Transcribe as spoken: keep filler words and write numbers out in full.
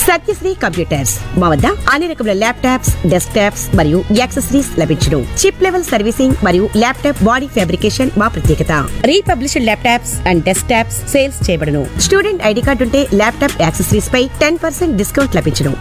Satyasri computers మా వద్ద అన్ని రకముల ల్యాప్టాప్స్ డెస్క్ టాప్స్ మరియు యాక్సెసరీస్ లభించును. చిప్ లెవెల్ సర్వీసింగ్ మరియు ల్యాప్టాప్ బాడీ ఫ్యాబ్రికేషన్ మా ప్రత్యేకత. Republished laptops and desk tops sales చేయబడును. స్టూడెంట్ ఐడి కార్డు ఉంటే ల్యాప్టాప్ యాక్సెసరీస్ పై టెన్ పర్సెంట్ డిస్కౌంట్ లభించును.